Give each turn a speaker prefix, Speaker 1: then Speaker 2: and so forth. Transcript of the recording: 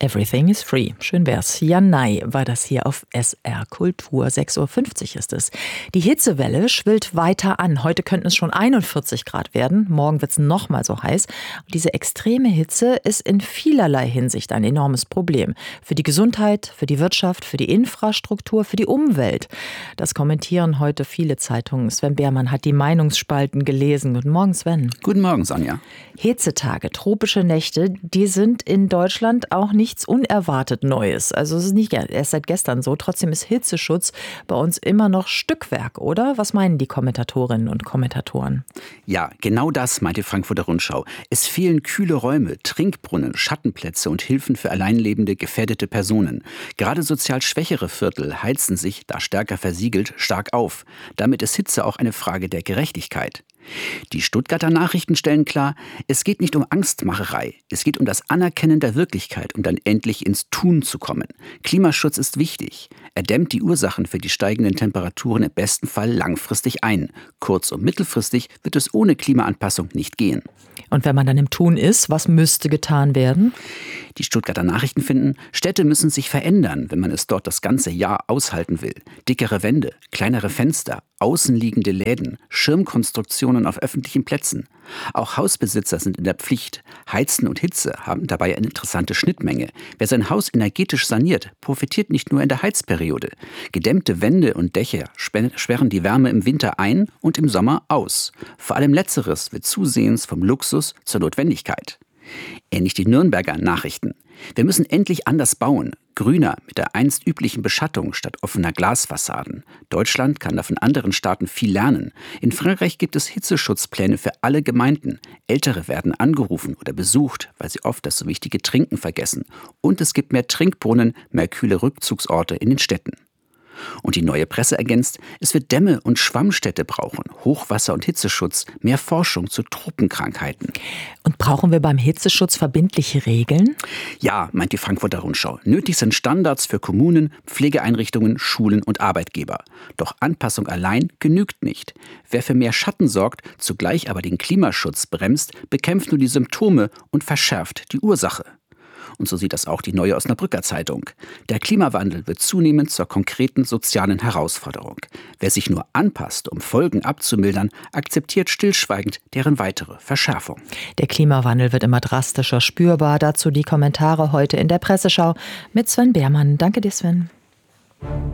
Speaker 1: Everything is free. Schön wär's. Jan Ney war das hier auf SR Kultur. 6.50 Uhr ist es. Die Hitzewelle schwillt weiter an. Heute könnten es schon 41 Grad werden. Morgen wird's noch mal so heiß. Und diese extreme Hitze ist in vielerlei Hinsicht ein enormes Problem. Für die Gesundheit, für die Wirtschaft, für die Infrastruktur, für die Umwelt. Das kommentieren heute viele Zeitungen. Sven Behrmann hat die Meinungsspalten gelesen. Guten Morgen, Sven.
Speaker 2: Guten Morgen, Sonja.
Speaker 1: Hitzetage, tropische Nächte, die sind in Deutschland auch nichts unerwartet Neues. Also es ist nicht erst seit gestern so. Trotzdem ist Hitzeschutz bei uns immer noch Stückwerk, oder? Was meinen die Kommentatorinnen und Kommentatoren?
Speaker 2: Ja, genau das meint die Frankfurter Rundschau. Es fehlen kühle Räume, Trinkbrunnen, Schattenplätze und Hilfen für alleinlebende, gefährdete Personen. Gerade sozial schwächere Viertel heizen sich, da stärker versiegelt, stark auf. Damit ist Hitze auch eine Frage der Gerechtigkeit. Die Stuttgarter Nachrichten stellen klar, es geht nicht um Angstmacherei, es geht um das Anerkennen der Wirklichkeit, um dann endlich ins Tun zu kommen. Klimaschutz ist wichtig. Er dämmt die Ursachen für die steigenden Temperaturen im besten Fall langfristig ein. Kurz- und mittelfristig wird es ohne Klimaanpassung nicht gehen.
Speaker 1: Und wenn man dann im Tun ist, was müsste getan werden?
Speaker 2: Die Stuttgarter Nachrichten finden, Städte müssen sich verändern, wenn man es dort das ganze Jahr aushalten will. Dickere Wände, kleinere Fenster, außenliegende Läden, Schirmkonstruktionen auf öffentlichen Plätzen. Auch Hausbesitzer sind in der Pflicht. Heizen und Hitze haben dabei eine interessante Schnittmenge. Wer sein Haus energetisch saniert, profitiert nicht nur in der Heizperiode. Gedämmte Wände und Dächer sperren die Wärme im Winter ein und im Sommer aus. Vor allem Letzteres wird zusehends vom Luxus zur Notwendigkeit. Ähnlich die Nürnberger Nachrichten. Wir müssen endlich anders bauen. Grüner, mit der einst üblichen Beschattung statt offener Glasfassaden. Deutschland kann da von anderen Staaten viel lernen. In Frankreich gibt es Hitzeschutzpläne für alle Gemeinden. Ältere werden angerufen oder besucht, weil sie oft das so wichtige Trinken vergessen. Und es gibt mehr Trinkbrunnen, mehr kühle Rückzugsorte in den Städten. Und die Neue Presse ergänzt, es wird Dämme und Schwammstädte brauchen, Hochwasser- und Hitzeschutz, mehr Forschung zu Tropenkrankheiten.
Speaker 1: Und brauchen wir beim Hitzeschutz verbindliche Regeln?
Speaker 2: Ja, meint die Frankfurter Rundschau. Nötig sind Standards für Kommunen, Pflegeeinrichtungen, Schulen und Arbeitgeber. Doch Anpassung allein genügt nicht. Wer für mehr Schatten sorgt, zugleich aber den Klimaschutz bremst, bekämpft nur die Symptome und verschärft die Ursache. Und so sieht das auch die Neue Osnabrücker Zeitung. Der Klimawandel wird zunehmend zur konkreten sozialen Herausforderung. Wer sich nur anpasst, um Folgen abzumildern, akzeptiert stillschweigend deren weitere Verschärfung.
Speaker 1: Der Klimawandel wird immer drastischer spürbar. Dazu die Kommentare heute in der Presseschau mit Sven Behrmann. Danke dir, Sven.